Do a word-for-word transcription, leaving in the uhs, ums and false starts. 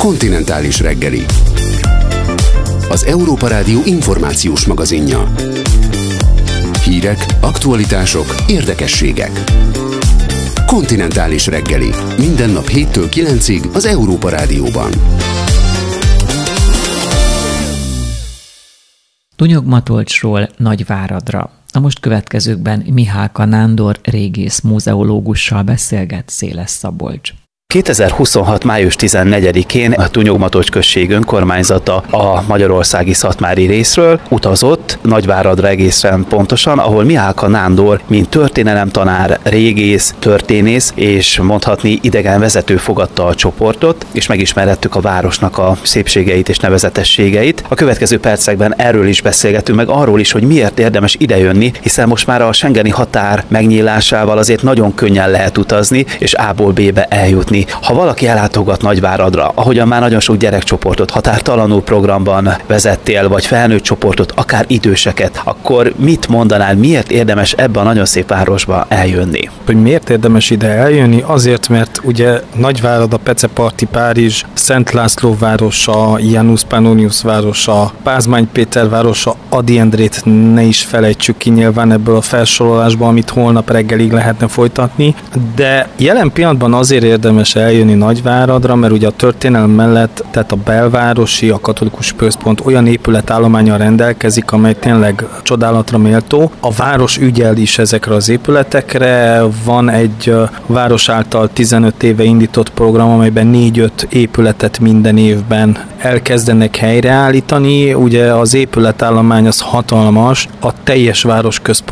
Kontinentális reggeli. Az Európa Rádió információs magazinja. Hírek, aktualitások, érdekességek. Kontinentális reggeli. Minden nap héttől kilencig az Európa Rádióban. Dunyogmatolcsról Nagyváradra. A most következőkben Mihálka Nándor régész múzeológussal beszélget Széles Szabolcs. kétezer-huszonhat. május tizennegyedikén a Dunyogmatolcs község önkormányzata a magyarországi szatmári részről utazott Nagyváradra egészen pontosan, ahol Mihálka Nándor, mint történelemtanár, régész, történész és mondhatni idegenvezető fogadta a csoportot, és megismerhettük a városnak a szépségeit és nevezetességeit. A következő percekben erről is beszélgetünk, meg arról is, hogy miért érdemes idejönni, hiszen most már a schengeni határ megnyílásával azért nagyon könnyen lehet utazni, és A-ból B-be eljutni. Ha valaki ellátogat Nagyváradra, ahogyan már nagyon sok gyerekcsoportot határtalanul programban vezettél, vagy felnőtt csoportot, akár időseket, akkor mit mondanál, miért érdemes ebbe a nagyon szép városba eljönni? Hogy miért érdemes ide eljönni? Azért, mert ugye Nagyvárad a Peceparti Párizs, Szent László városa, Janus Pannonius városa, Pázmány Péter városa, Ady Endrét ne is felejtsük ki nyilván ebből a felsorolásból, amit holnap reggelig lehetne folytatni, de jelen pillanatban azért érdemes eljönni Nagyváradra, mert ugye a történelem mellett, tehát a belvárosi, a katolikus központ olyan épületállománnyal rendelkezik, amely tényleg csodálatra méltó. A város ügyel is ezekre az épületekre. Van egy város által tizenöt éve indított program, amelyben négy-öt épületet minden évben elkezdenek helyreállítani. Ugye az épületállomány az hatalmas, a teljes város központ